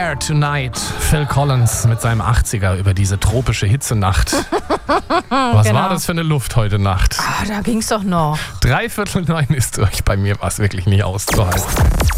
Fire Tonight. Phil Collins mit seinem 80er über diese tropische Hitzenacht. Was war das für eine Luft heute Nacht? Da ging's doch noch. 9:15 ist durch. Bei mir war es wirklich nicht auszuhalten.